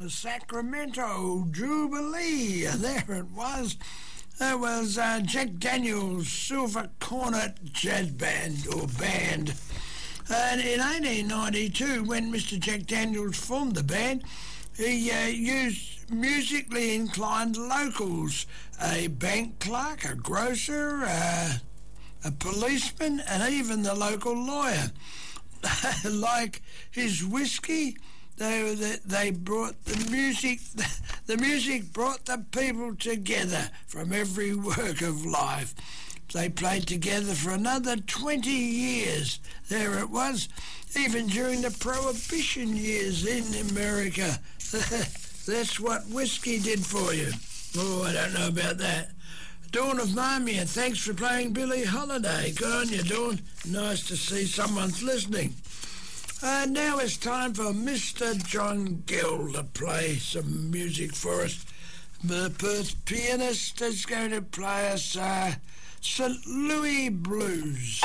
the Sacramento Jubilee. There it was. That was Jack Daniels' Silver Cornet Jazz Band, or band. And in 1892, when Mr. Jack Daniels formed the band, he used musically inclined locals, a bank clerk, a grocer, a policeman, and even the local lawyer. Like his whiskey, they brought the music. The music brought the people together from every work of life. They played together for another 20 years. There it was, even during the Prohibition years in America. That's what whiskey did for you. Oh, I don't know about that. Dawn of Marmia, thanks for playing Billie Holiday. Good on you, Dawn. Nice to see someone's listening. Now it's time for Mr. John Gill to play some music for us. The Perth pianist is going to play us St. Louis Blues.